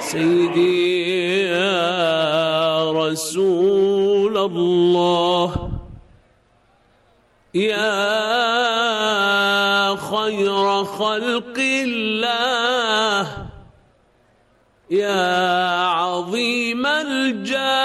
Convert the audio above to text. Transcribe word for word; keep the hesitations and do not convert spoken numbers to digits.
سيدي يا رسول الله، يا خير خلق الله، يا عظيم الجاه،